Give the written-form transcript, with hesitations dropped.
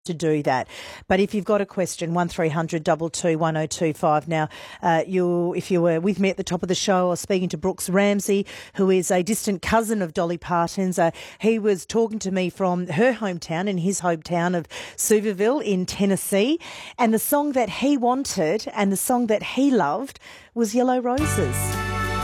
to do that. But if you've got a question, 1300 22 1025. Now, if you were with me at the top of the show, I was speaking to Brooks Ramsey, who is a distant cousin of Dolly Parton's. He was talking to me from her hometown, in his hometown of Suvarville in Tennessee, and the song that he wanted and the song that he loved was Yellow Roses.